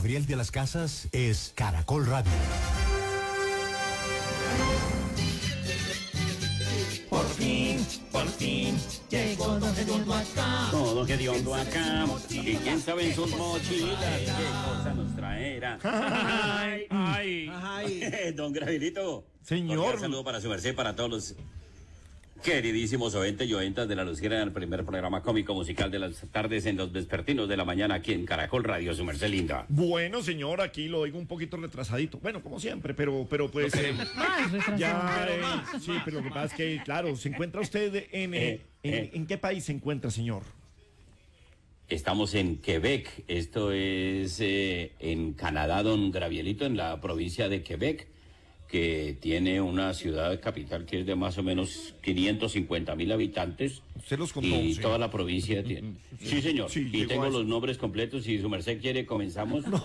Gabriel de las Casas es Caracol Radio. Por fin, llegó Don Hediondo acá. Todo Hediondo acá. Y quién sabe en sus mochilas qué cosa nos traerá. Ay. Don Gravilito. Señor. Un saludo para su merced, para todos los queridísimos oyentes y oyentas de la Lucera, en el primer programa cómico musical de las tardes en los vespertinos de la mañana aquí en Caracol Radio, su merced linda. Bueno, señor, aquí lo oigo un poquito retrasadito. Bueno, como siempre, pero pues... sí, pero lo que pasa es que, claro, ¿se encuentra usted en qué país se encuentra, señor? Estamos en Quebec, esto es en Canadá, don Gravielito, en la provincia de Quebec, que tiene una ciudad capital que es de más o menos 550,000 habitantes. Usted los contó, y sí. toda la provincia tiene. Sí, señor. Sí, y tengo los nombres completos. Si su merced quiere, comenzamos. No,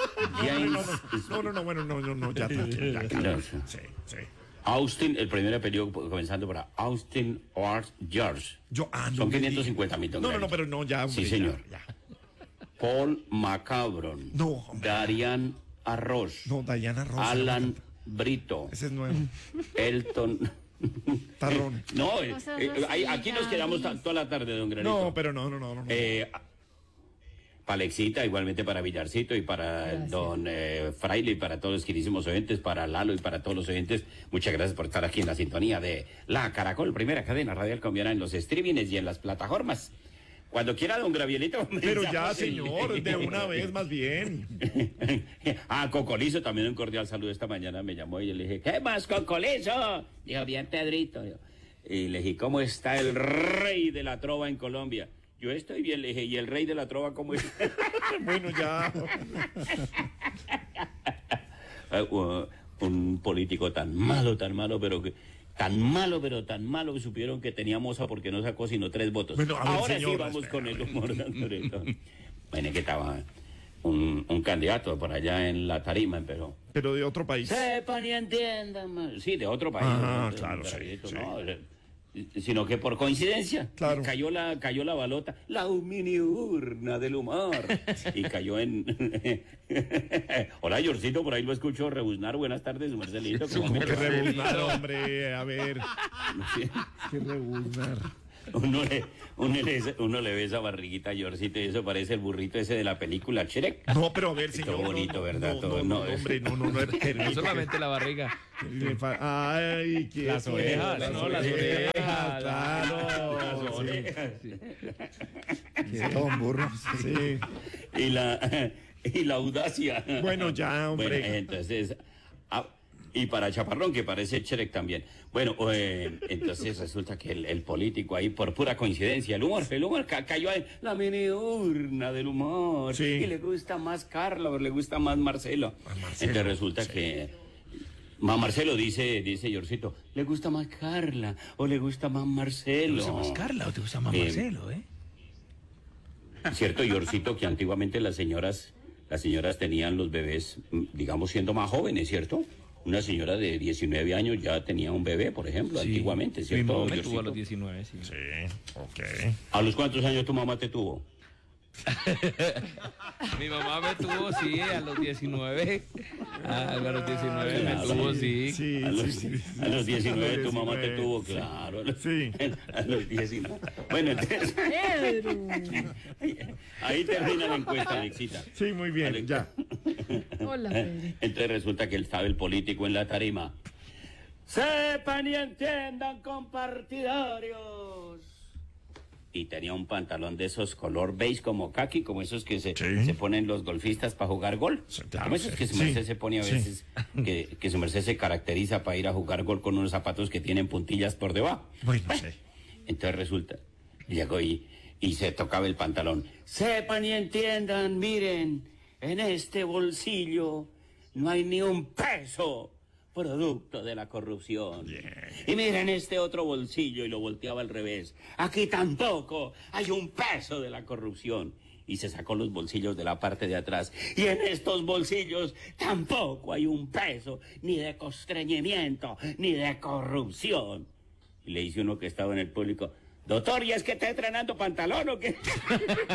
ya, claro. Sí. Austin, el primer apellido comenzando para Austin Art George. Son 550,000. No, pero no, ya. Hombre, sí, señor. Ya. Paul Macabron. No, hombre. Diane Arroz. No, Diana Arroz. Alan Brito. Ese es nuevo. Elton. Tarrón. No, aquí nos quedamos toda la tarde, don Granito. No, pero no. Para Alexita, igualmente para Villarcito y para don Fraile y para todos los queridísimos oyentes, para Lalo y para todos los oyentes. Muchas gracias por estar aquí en la sintonía de La Caracol, primera cadena radial colombiana en los streamings y en las plataformas. Cuando quiera, don Gravielito. Pero ya, señor, de una vez más bien. Cocolizo, también un cordial saludo esta mañana. Me llamó y le dije, ¿qué más, Cocolizo? Dijo, bien, Pedrito. Y le dije, ¿cómo está el rey de la trova en Colombia? Yo estoy bien, le dije, ¿y el rey de la trova cómo es? Bueno, ya. Un político tan malo, pero que... Tan malo que supieron que tenía moza porque no sacó sino 3 votos. Bueno, ahora señor, sí vamos con el humor, don Loreto. Bueno, que estaba un candidato por allá en la tarima, pero de otro país. Sepan y entiendan. Sí, de otro país. Claro, sí. Sino que por coincidencia claro. cayó la balota, la mini urna del humor, y cayó en... Hola, Yorcito, por ahí lo escucho rebuznar. Buenas tardes, Marcelito. ¿Cómo que rebuznar, hombre? A ver. ¿Qué rebuznar? Uno le ve esa barriguita a Yorcito y eso parece el burrito ese de la película Shrek. No, pero a ver, señor. Todo bonito, ¿verdad? Hombre, no. No solamente la barriga. Ay, qué... Las orejas, las orejas, claro. Las orejas. Sí. Todo un burro. Sí. Y la audacia. Bueno, ya, hombre. Bueno, entonces... y para Chaparrón, que parece Shrek también. Bueno, entonces resulta que el político ahí, por pura coincidencia, el humor cayó en la mini urna del humor. Sí. Y le gusta más Carla, o le gusta más Marcelo. Entonces resulta que... Marcelo dice Yorcito, ¿le gusta más Carla o le gusta más Marcelo? ¿Te gusta más Carla o te gusta más Marcelo, Cierto, Yorcito, que antiguamente las señoras tenían los bebés, digamos, siendo más jóvenes, ¿cierto? Una señora de 19 años ya tenía un bebé, por ejemplo, sí. Antiguamente, ¿cierto? Mi mamá me tuvo a los 19, sí. Sí, ok. ¿A los cuántos años tu mamá te tuvo? Mi mamá me tuvo, sí, a los 19. A los 19 me tuvo, sí. Sí. A los 19 tu mamá te tuvo, claro. Sí. A los 19. Bueno, entonces... Ahí termina la encuesta, Alexita. Sí, muy bien, ya. Hola, Pedro. Entonces resulta que estaba el político en la tarima. Sepan y entiendan, compartidarios. Y tenía un pantalón de esos color beige como kaki, como esos que se ponen los golfistas para jugar gol. Sí, claro, como esos que su merced se pone a veces, que su merced se caracteriza para ir a jugar gol con unos zapatos que tienen puntillas por debajo. Bueno, sí. Entonces resulta, llegó y se tocaba el pantalón. Sepan y entiendan, miren, en este bolsillo no hay ni un peso producto de la corrupción. Y miren este otro bolsillo, y lo volteaba al revés. Aquí tampoco hay un peso de la corrupción. Y se sacó los bolsillos de la parte de atrás. Y en estos bolsillos tampoco hay un peso, ni de constreñimiento, ni de corrupción. Y le dice uno que estaba en el público, doctor, ¿y es que está estrenando pantalón o qué?